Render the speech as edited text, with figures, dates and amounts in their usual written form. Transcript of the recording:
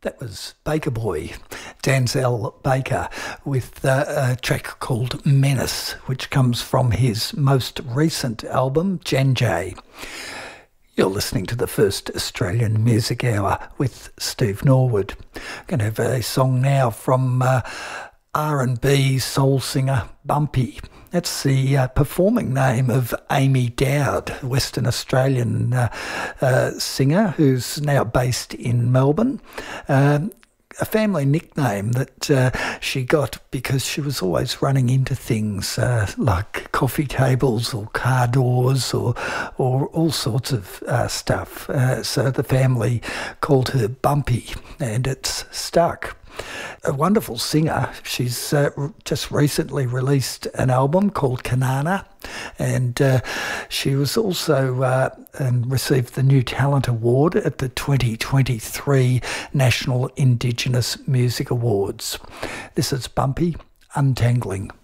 That was Baker Boy, Denzel Baker, with a track called Menace, which comes from his most recent album, Jan J. You're listening to the First Australian Music Hour with Steve Norwood. I'm going to have a song now from R&B soul singer Bumpy. That's the performing name of Amy Dowd, Western Australian singer who's now based in Melbourne. A family nickname that she got because she was always running into things like coffee tables or car doors or all sorts of stuff. So the family called her Bumpy, and it's stuck. A wonderful singer. She's just recently released an album called Kanana, and she was also received the New Talent Award at the 2023 National Indigenous Music Awards. This is Bumpy, Untangling.